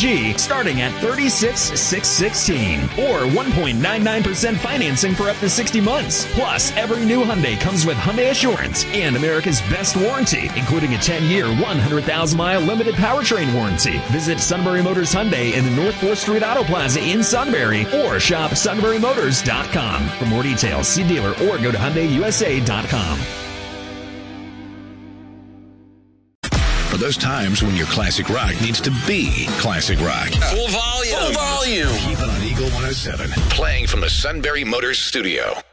AMG, starting at $36,616. Or 1.99% financing for up to 60 months. Plus, every new Hyundai comes with Hyundai Assurance and America's best warranty, including a 10-year, 100,000-mile limited powertrain warranty. Visit Sunbury Motors Hyundai in the North 4th Street Auto Plaza in Sunbury or shop sunburymotors.com. For more details, see dealer or go to HyundaiUSA.com. For those times when your classic rock needs to be classic rock. Full volume. Keep it on Eagle 107. Playing from the Sunbury Motors studio.